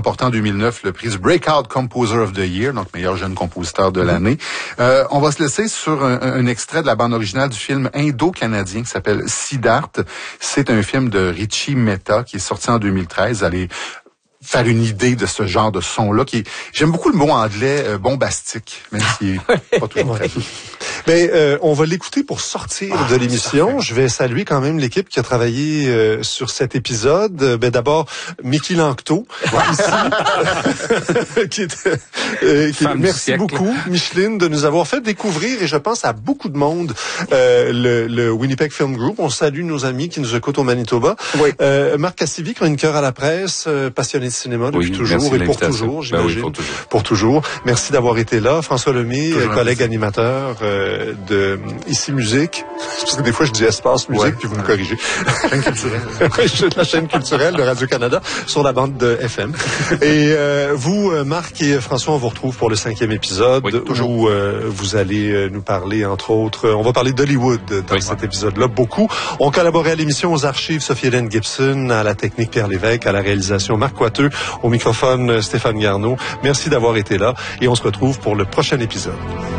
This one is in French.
remporté en 2009 le prix du Breakout Composer of the Year, donc meilleur jeune compositeur de l'année. On va se laisser sur un extrait de la bande originale du film indo-canadien qui s'appelle Siddharth. C'est un film de Richie Mehta qui est sorti en 2013. Allez faire une idée de ce genre de son-là. J'aime beaucoup le mot anglais bombastique, même s'il n'est pas toujours très bien. Mais on va l'écouter pour sortir de l'émission. Je vais saluer quand même l'équipe qui a travaillé sur cet épisode. D'abord, Mickey Lanctot, merci beaucoup, Micheline, de nous avoir fait découvrir, et je pense à beaucoup de monde, le Winnipeg Film Group. On salue nos amis qui nous écoutent au Manitoba. Oui. Marc Cassivi, chroniqueur à la presse, passionné de cinéma depuis toujours et pour toujours, j'imagine. Oui, pour toujours. Merci d'avoir été là. François Lemay, collègue animateur de Ici Musique. Parce que des fois, je dis Espace Musique, puis vous me corrigez. Chaîne culturelle. La chaîne culturelle de Radio-Canada sur la bande de FM. Et vous, Marc et François, on vous retrouve pour le 5e épisode où vous allez nous parler, entre autres, on va parler d'Hollywood dans cet épisode-là, beaucoup. On collaborait à l'émission, aux archives, Sophie-Hélène Gibson, à la technique Pierre Lévesque, à la réalisation Marc Coiteux, au microphone Stéphane Garneau. Merci d'avoir été là et on se retrouve pour le prochain épisode.